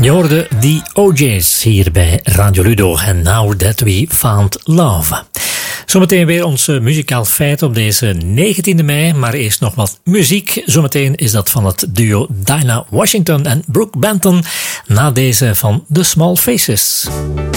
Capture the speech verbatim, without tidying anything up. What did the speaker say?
Je hoorde The O J's hier bij Radio Ludo en Now That We Found Love. Zometeen weer ons muzikaal feit op deze negentiende mei, maar eerst nog wat muziek. Zometeen is dat van het duo Dinah Washington en Brooke Benton, na deze van The Small Faces.